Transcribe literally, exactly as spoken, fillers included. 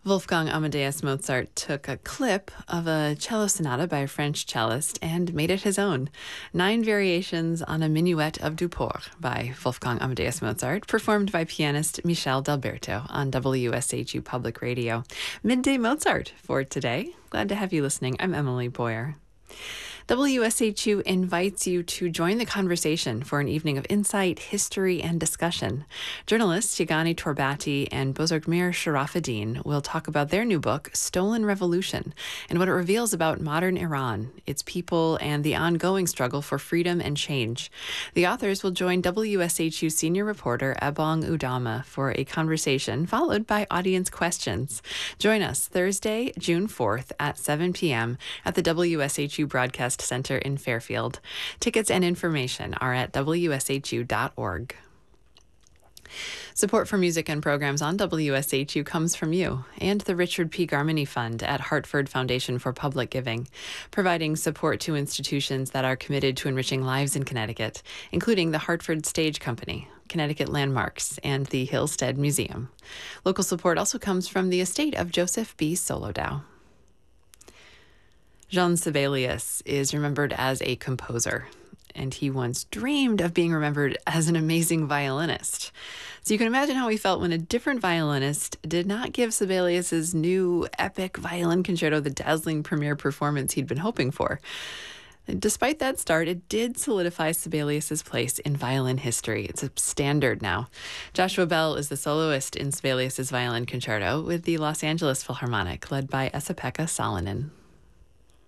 Wolfgang Amadeus Mozart took a clip of a cello sonata by a French cellist and made it his own. Nine variations on a minuet of Duport by Wolfgang Amadeus Mozart, performed by pianist Michel Delberto on W S H U Public Radio. Midday Mozart for today. Glad to have you listening. I'm Emily Boyer. W S H U invites you to join the conversation for an evening of insight, history, and discussion. Journalists Yegane Torbati and Bozorgmir Sharafadin will talk about their new book, Stolen Revolution, and what it reveals about modern Iran, its people, and the ongoing struggle for freedom and change. The authors will join W S H U senior reporter Ebong Udama for a conversation followed by audience questions. Join us Thursday, June fourth at seven p.m. at the W S H U Broadcast Center in Fairfield. Tickets and information are at w s h u dot org. Support for music and programs on W S H U comes from you and the Richard P. Garmany Fund at Hartford Foundation for Public Giving, providing support to institutions that are committed to enriching lives in Connecticut, including the Hartford Stage Company, Connecticut Landmarks, and the Hillstead Museum. Local support also comes from the estate of Joseph B. Solodow. Jean Sibelius is remembered as a composer, and he once dreamed of being remembered as an amazing violinist. So you can imagine how he felt when a different violinist did not give Sibelius's new epic violin concerto the dazzling premiere performance he'd been hoping for. And despite that start, it did solidify Sibelius's place in violin history. It's a standard now. Joshua Bell is the soloist in Sibelius's violin concerto with the Los Angeles Philharmonic, led by Esa-Pekka Salonen.